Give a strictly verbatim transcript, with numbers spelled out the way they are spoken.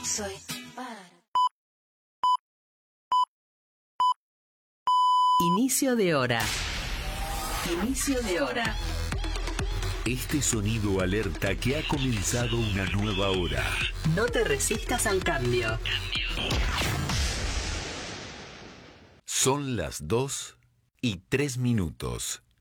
Soy para. Inicio de hora. Inicio de hora. Este sonido alerta que ha comenzado una nueva hora. No te resistas al cambio. Son las dos y tres minutos.